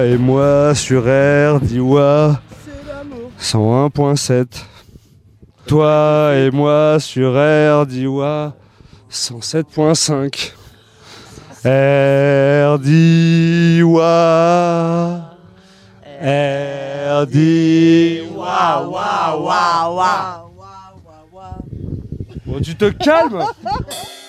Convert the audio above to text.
Et moi sur RDIWA 101.7. Toi et moi sur RDIWA 107.5. RDIWA. RDIWA. Bon, tu te calmes.